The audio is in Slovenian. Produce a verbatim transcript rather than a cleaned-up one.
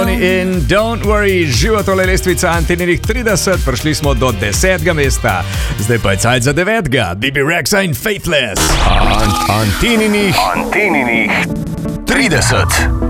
Johnny in Don't Worry, živa tole lestvica Antininih trideset, prišli smo do desetega mesta. Zdaj pa je cajt za devetega, B B Rexa in Faithless. Antininih, Antininih trideset.